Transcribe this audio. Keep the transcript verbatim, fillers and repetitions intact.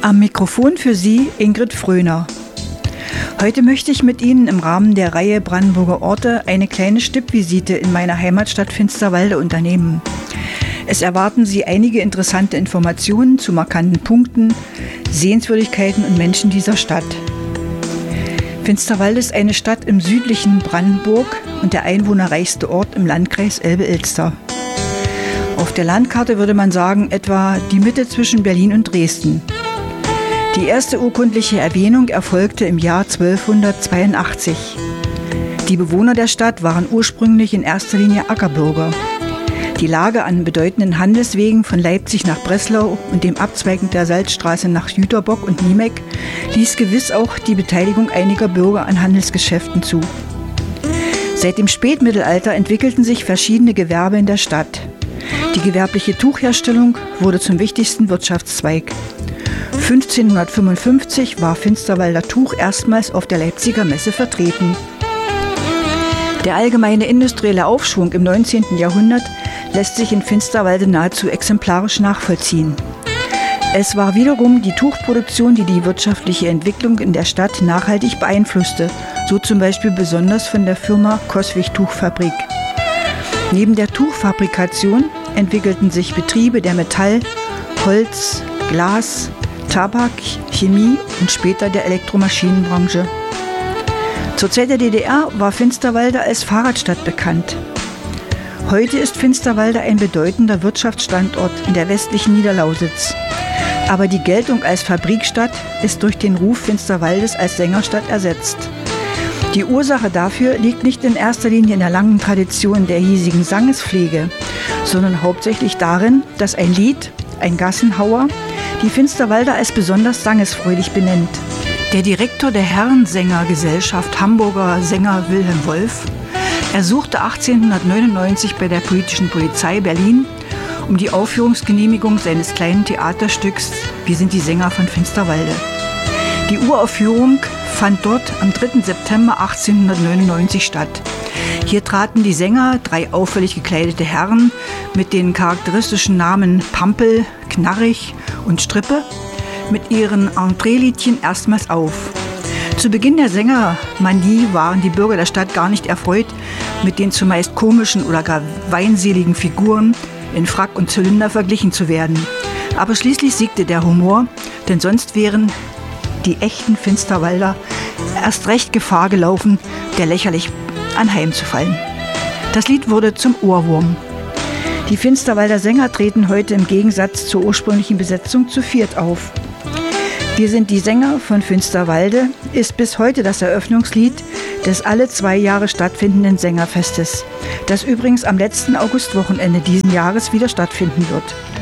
Am Mikrofon für Sie Ingrid Fröhner. Heute möchte ich mit Ihnen im Rahmen der Reihe Brandenburger Orte eine kleine Stippvisite in meiner Heimatstadt Finsterwalde unternehmen. Es erwarten Sie einige interessante Informationen zu markanten Punkten, Sehenswürdigkeiten und Menschen dieser Stadt. Finsterwalde ist eine Stadt im südlichen Brandenburg und der einwohnerreichste Ort im Landkreis Elbe-Ilster. Auf der Landkarte würde man sagen, etwa die Mitte zwischen Berlin und Dresden. Die erste urkundliche Erwähnung erfolgte im Jahr zwölfhundertzweiundachtzig. Die Bewohner der Stadt waren ursprünglich in erster Linie Ackerbürger. Die Lage an bedeutenden Handelswegen von Leipzig nach Breslau und dem Abzweigen der Salzstraße nach Jüterbock und Niemek ließ gewiss auch die Beteiligung einiger Bürger an Handelsgeschäften zu. Seit dem Spätmittelalter entwickelten sich verschiedene Gewerbe in der Stadt. Die gewerbliche Tuchherstellung wurde zum wichtigsten Wirtschaftszweig. fünfzehnhundertfünfundfünfzig war Finsterwalder Tuch erstmals auf der Leipziger Messe vertreten. Der allgemeine industrielle Aufschwung im neunzehnten Jahrhundert lässt sich in Finsterwalde nahezu exemplarisch nachvollziehen. Es war wiederum die Tuchproduktion, die die wirtschaftliche Entwicklung in der Stadt nachhaltig beeinflusste, so zum Beispiel besonders von der Firma Coswig Tuchfabrik. Neben der Tuchfabrikation entwickelten sich Betriebe der Metall-, Holz-, Glas-, Tabak-, Chemie und später der Elektromaschinenbranche. Zur Zeit der D D R war Finsterwalde als Fahrradstadt bekannt. Heute ist Finsterwalde ein bedeutender Wirtschaftsstandort in der westlichen Niederlausitz. Aber die Geltung als Fabrikstadt ist durch den Ruf Finsterwaldes als Sängerstadt ersetzt. Die Ursache dafür liegt nicht in erster Linie in der langen Tradition der hiesigen Sangespflege, sondern hauptsächlich darin, dass ein Lied, ein Gassenhauer, die Finsterwalder als besonders sangesfreudig benennt. Der Direktor der Herrensängergesellschaft Hamburger Sänger Wilhelm Wolf ersuchte achtzehnhundertneunundneunzig bei der politischen Polizei Berlin um die Aufführungsgenehmigung seines kleinen Theaterstücks Wir sind die Sänger von Finsterwalde. Die Uraufführung fand dort am dritten September achtzehnhundertneunundneunzig statt. Hier traten die Sänger, drei auffällig gekleidete Herren mit den charakteristischen Namen Pampel, Knarrig und Strippe, mit ihren Entreeliedchen erstmals auf. Zu Beginn der Sängermanie waren die Bürger der Stadt gar nicht erfreut, mit den zumeist komischen oder gar weinseligen Figuren in Frack und Zylinder verglichen zu werden. Aber schließlich siegte der Humor, denn sonst wären die echten Finsterwalder erst recht Gefahr gelaufen, der lächerlich anheimzufallen. Das Lied wurde zum Ohrwurm. Die Finsterwalder Sänger treten heute im Gegensatz zur ursprünglichen Besetzung zu viert auf. Wir sind die Sänger von Finsterwalde ist bis heute das Eröffnungslied des alle zwei Jahre stattfindenden Sängerfestes, das übrigens am letzten Augustwochenende diesen Jahres wieder stattfinden wird.